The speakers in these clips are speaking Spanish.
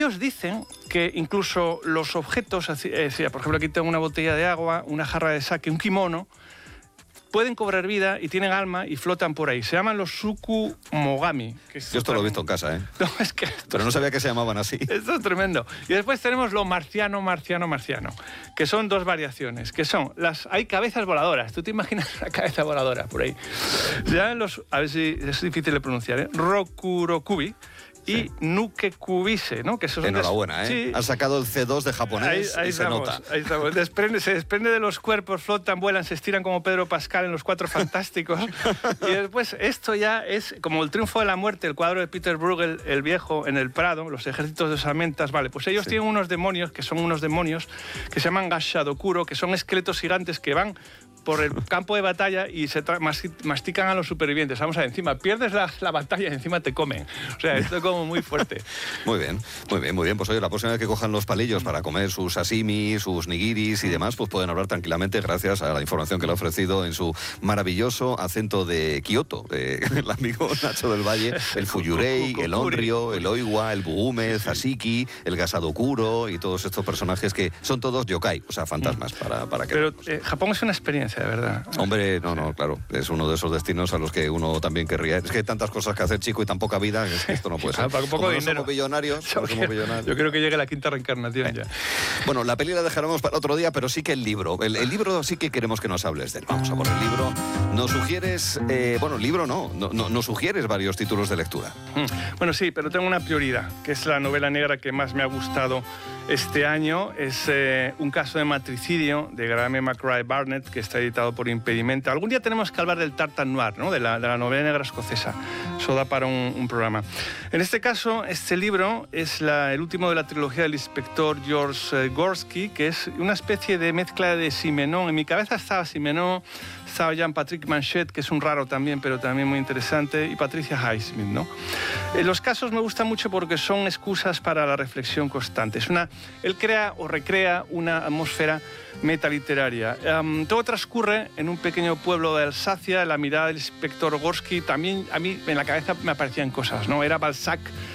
Ellos dicen que incluso los objetos, por ejemplo, aquí tengo una botella de agua, una jarra de sake, un kimono, pueden cobrar vida y tienen alma y flotan por ahí. Se llaman los Tsukumogami. Yo esto lo he visto en casa, ¿eh? No, es que pero no sabía que se llamaban así. Esto es tremendo. Y después tenemos lo marciano, que son dos variaciones, que son hay cabezas voladoras. ¿Tú te imaginas una cabeza voladora por ahí? Se llaman a ver si es difícil de pronunciar, ¿eh? Rokurokubi. Y Nukekubise, ¿no? Que esos enhorabuena, ¿eh? Sí. Han sacado el C2 de japonés ahí y se nota. Ahí estamos. Se desprende de los cuerpos, flotan, vuelan, se estiran como Pedro Pascal en Los Cuatro Fantásticos. Y después esto ya es como el triunfo de la muerte, el cuadro de Peter Bruegel, el viejo, en el Prado, los ejércitos de osamentas. Vale, pues ellos tienen unos demonios, que se llaman Gashadokuro, que son esqueletos gigantes que van por el campo de batalla y se mastican a los supervivientes. Vamos a ver, encima pierdes la batalla y encima te comen. O sea, esto es como muy fuerte. Muy bien. Pues oye, la próxima vez que cojan los palillos para comer sus sashimi, sus nigiris y demás, pues pueden hablar tranquilamente gracias a la información que le ha ofrecido en su maravilloso acento de Kioto, el amigo Nacho del Valle, el Fuyurei, el Onryo, el Oiwa, el Bugume, el Zasiki, el Gasadokuro y todos estos personajes que son todos yokai, o sea, fantasmas para que... Pero Japón es una experiencia, de verdad. Hombre, no, claro, es uno de esos destinos a los que uno también querría. Es que hay tantas cosas que hacer, chico, y tan poca vida, que esto no puede ser. Para un poco de dinero. Somos millonarios. Yo creo que llegue la quinta reencarnación ya. Bueno, la peli la dejaremos para otro día, pero sí que el libro. El libro sí que queremos que nos hables de él. Vamos a por el libro. Nos sugieres... nos sugieres varios títulos de lectura. Bueno, sí, pero tengo una prioridad, que es la novela negra que más me ha gustado este año. Es Un caso de matricidio, de Graham McRae Barnett, que está editado por Impedimenta. Algún día tenemos que hablar del Tartan Noir, ¿no? de la novela negra escocesa. Eso da para un programa. En este caso, este libro es el último de la trilogía del inspector George Gorski, que es una especie de mezcla de Simenon. En mi cabeza estaba Simenon, estaba Jean-Patrick Manchet, que es un raro también, pero también muy interesante, y Patricia Highsmith, ¿no? Los casos me gustan mucho porque son excusas para la reflexión constante. Él crea o recrea una atmósfera metaliteraria. Todo transcurre en un pequeño pueblo de Alsacia. La mirada del inspector Gorski, también a mí en la cabeza me aparecían cosas, ¿no? Era Balzac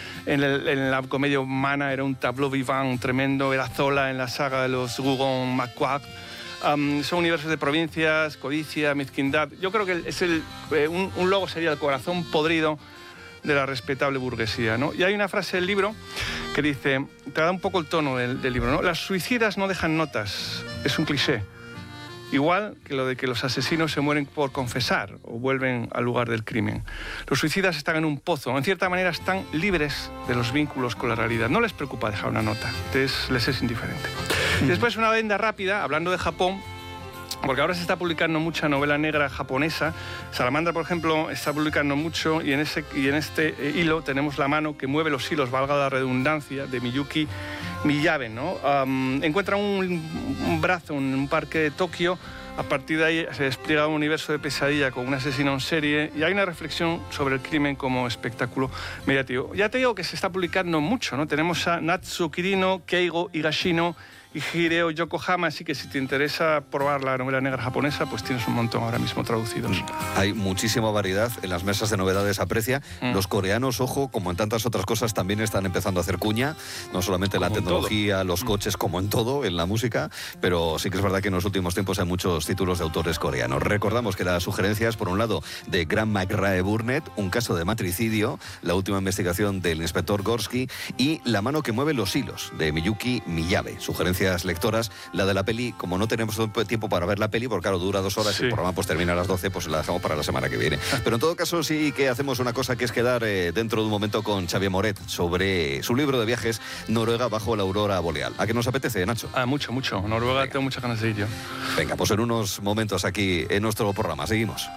en la comedia humana, era un tableau vivant tremendo, era Zola en la saga de los Rougon-Macquart. Son universos de provincias, codicia, mezquindad. Yo creo que es un logo sería el corazón podrido de la respetable burguesía, ¿no? Y hay una frase del libro que dice, te da un poco el tono del libro, ¿no? Las suicidas no dejan notas, es un cliché. Igual que lo de que los asesinos se mueren por confesar o vuelven al lugar del crimen. Los suicidas están en un pozo, en cierta manera están libres de los vínculos con la realidad. No les preocupa dejar una nota, les es indiferente. Y después una venda rápida, hablando de Japón, porque ahora se está publicando mucha novela negra japonesa. Salamandra, por ejemplo, está publicando mucho y en este hilo tenemos La mano que mueve los hilos, valga la redundancia, de Miyuki Miyabe, ¿no? Encuentra un brazo en un parque de Tokio. A partir de ahí se despliega un universo de pesadilla con un asesino en serie y hay una reflexión sobre el crimen como espectáculo mediático. Ya te digo que se está publicando mucho, ¿no? Tenemos a Natsuo Kirino, Keigo Higashino y Hideo Yokohama, así que si te interesa probar la novela negra japonesa, pues tienes un montón ahora mismo traducidos. Hay muchísima variedad en las mesas de novedades Aprecia. Los coreanos, ojo, como en tantas otras cosas, también están empezando a hacer cuña, no solamente en la tecnología, los coches, como en todo, en la música, pero sí que es verdad que en los últimos tiempos hay muchos títulos de autores coreanos. Recordamos que las sugerencias, por un lado, de Graham McRae Barnett, Un caso de matricidio, la última investigación del inspector Gorski, y La mano que mueve los hilos, de Miyuki Miyabe. Sugerencias lectoras. La de la peli, como no tenemos tiempo para ver la peli, porque claro, dura 2 horas, sí. El programa pues termina a las 12, pues la dejamos para la semana que viene. Pero en todo caso sí que hacemos una cosa, que es quedar dentro de un momento con Xavier Moret sobre su libro de viajes, Noruega bajo la aurora boreal. ¿A qué nos apetece, Nacho? Mucho. Noruega. Venga. Tengo muchas ganas de ir yo. Venga, pues en unos momentos aquí en nuestro programa. Seguimos.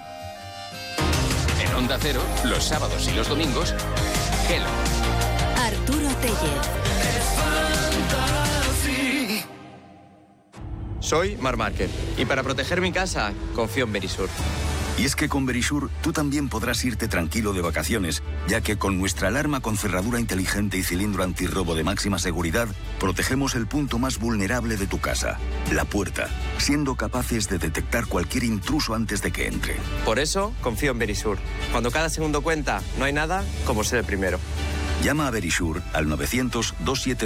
En Onda Cero, los sábados y los domingos, Hello. Arturo Tellez. Soy Marc Márquez y para proteger mi casa confío en Verisur. Y es que con Verisur tú también podrás irte tranquilo de vacaciones, ya que con nuestra alarma con cerradura inteligente y cilindro antirrobo de máxima seguridad, protegemos el punto más vulnerable de tu casa, la puerta, siendo capaces de detectar cualquier intruso antes de que entre. Por eso confío en Verisur. Cuando cada segundo cuenta, no hay nada como ser el primero. Llama a Verisur al 900-272